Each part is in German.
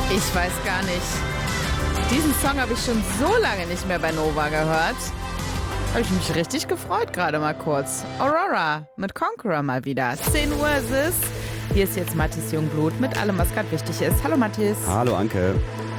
Ich weiß gar nicht. Diesen Song habe ich schon so lange nicht mehr bei Nova gehört. Habe ich mich richtig gefreut gerade mal kurz. Aurora mit Conqueror mal wieder. 10 Uhr ist es. Hier ist jetzt Mathis Jungblut mit allem, was gerade wichtig ist. Hallo Mathis. Hallo Anke.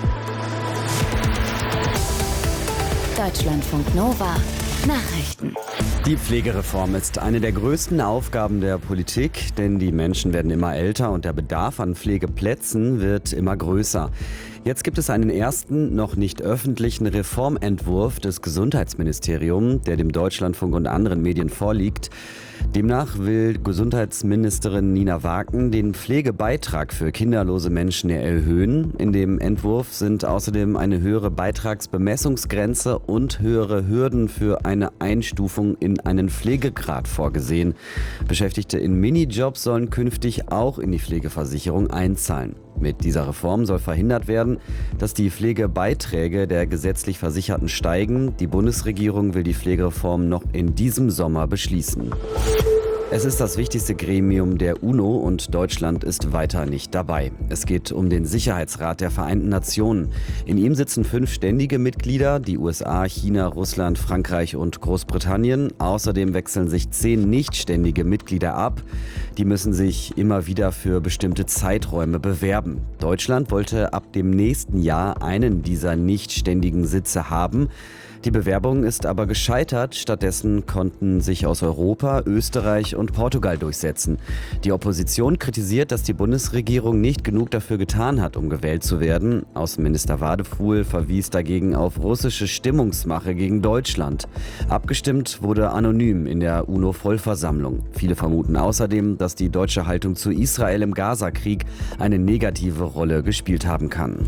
Deutschlandfunk Nova. Nachrichten. Die Pflegereform ist eine der größten Aufgaben der Politik, denn die Menschen werden immer älter und der Bedarf an Pflegeplätzen wird immer größer. Jetzt gibt es einen ersten, noch nicht öffentlichen Reformentwurf des Gesundheitsministeriums, der dem Deutschlandfunk und anderen Medien vorliegt. Demnach will Gesundheitsministerin Nina Waken den Pflegebeitrag für kinderlose Menschen erhöhen. In dem Entwurf sind außerdem eine höhere Beitragsbemessungsgrenze und höhere Hürden für eine Einstufung in einen Pflegegrad vorgesehen. Beschäftigte in Minijobs sollen künftig auch in die Pflegeversicherung einzahlen. Mit dieser Reform soll verhindert werden, dass die Pflegebeiträge der gesetzlich Versicherten steigen. Die Bundesregierung will die Pflegereform noch in diesem Sommer beschließen. Es ist das wichtigste Gremium der UNO und Deutschland ist weiter nicht dabei. Es geht um den Sicherheitsrat der Vereinten Nationen. In ihm sitzen 5 ständige Mitglieder, die USA, China, Russland, Frankreich und Großbritannien. Außerdem wechseln sich 10 nichtständige Mitglieder ab. Die müssen sich immer wieder für bestimmte Zeiträume bewerben. Deutschland wollte ab dem nächsten Jahr einen dieser nichtständigen Sitze haben. Die Bewerbung ist aber gescheitert. Stattdessen konnten sich aus Europa, Österreich und Portugal durchsetzen. Die Opposition kritisiert, dass die Bundesregierung nicht genug dafür getan hat, um gewählt zu werden. Außenminister Wadefuhl verwies dagegen auf russische Stimmungsmache gegen Deutschland. Abgestimmt wurde anonym in der UNO-Vollversammlung. Viele vermuten außerdem, dass die deutsche Haltung zu Israel im Gaza-Krieg eine negative Rolle gespielt haben kann.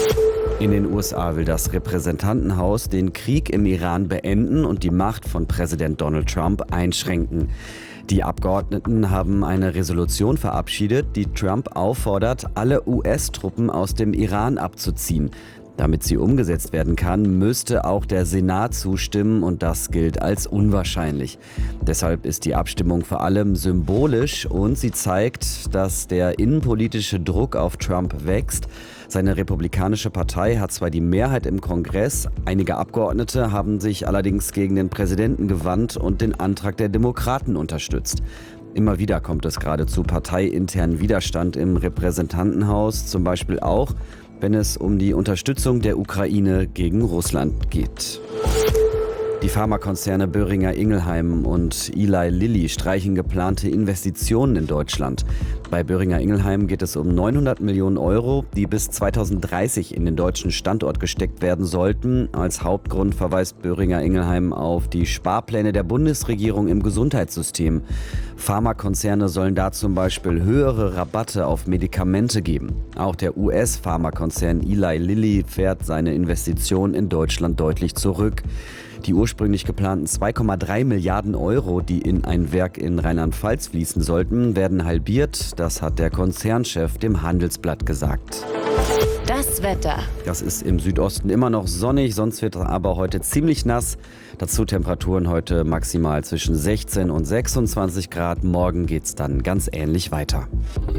In den USA will das Repräsentantenhaus den Krieg im Iran beenden und die Macht von Präsident Donald Trump einschränken. Die Abgeordneten haben eine Resolution verabschiedet, die Trump auffordert, alle US-Truppen aus dem Iran abzuziehen. Damit sie umgesetzt werden kann, müsste auch der Senat zustimmen und das gilt als unwahrscheinlich. Deshalb ist die Abstimmung vor allem symbolisch und sie zeigt, dass der innenpolitische Druck auf Trump wächst. Seine Republikanische Partei hat zwar die Mehrheit im Kongress, einige Abgeordnete haben sich allerdings gegen den Präsidenten gewandt und den Antrag der Demokraten unterstützt. Immer wieder kommt es gerade zu parteiinternen Widerstand im Repräsentantenhaus, zum Beispiel auch, wenn es um die Unterstützung der Ukraine gegen Russland geht. Die Pharmakonzerne Boehringer Ingelheim und Eli Lilly streichen geplante Investitionen in Deutschland. Bei Boehringer Ingelheim geht es um 900 Millionen Euro, die bis 2030 in den deutschen Standort gesteckt werden sollten. Als Hauptgrund verweist Boehringer Ingelheim auf die Sparpläne der Bundesregierung im Gesundheitssystem. Pharmakonzerne sollen da zum Beispiel höhere Rabatte auf Medikamente geben. Auch der US-Pharmakonzern Eli Lilly fährt seine Investitionen in Deutschland deutlich zurück. Die ursprünglich geplanten 2,3 Milliarden Euro, die in ein Werk in Rheinland-Pfalz fließen sollten, werden halbiert. Das hat der Konzernchef dem Handelsblatt gesagt. Das Wetter. Das ist im Südosten immer noch sonnig, sonst wird es aber heute ziemlich nass. Dazu Temperaturen heute maximal zwischen 16 und 26 Grad. Morgen geht's dann ganz ähnlich weiter.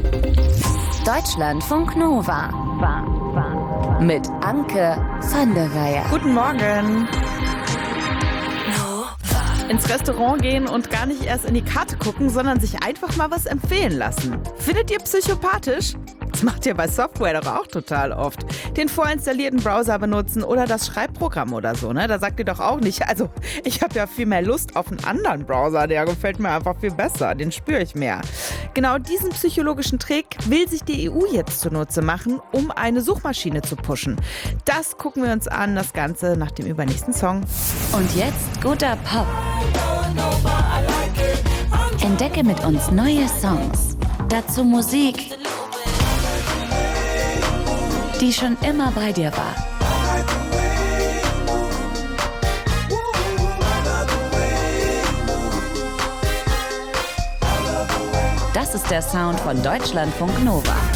Deutschlandfunk Nova. Mit Anke van der Weyer. Guten Morgen. Ins Restaurant gehen und gar nicht erst in die Karte gucken, sondern sich einfach mal was empfehlen lassen. Findet ihr psychopathisch? Das macht ihr bei Software doch auch total oft. Den vorinstallierten Browser benutzen oder das Schreibprogramm oder so, ne? Da sagt ihr doch auch nicht, also ich habe ja viel mehr Lust auf einen anderen Browser, der gefällt mir einfach viel besser, den spüre ich mehr. Genau diesen psychologischen Trick will sich die EU jetzt zunutze machen, um eine Suchmaschine zu pushen. Das gucken wir uns an, das Ganze nach dem übernächsten Song. Und jetzt guter Pop. Entdecke mit uns neue Songs. Dazu Musik, die schon immer bei dir war. Das ist der Sound von Deutschlandfunk Nova.